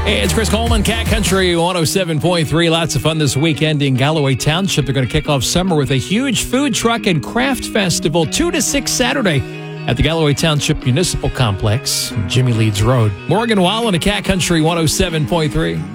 Hey, it's Chris Coleman, Cat Country 107.3. Lots of fun this weekend in Galloway Township. They're going to kick off summer with a huge food truck and craft festival 2 to 6 Saturday at the Galloway Township Municipal Complex, Jimmy Leeds Road. Morgan Wallen, Cat Country 107.3.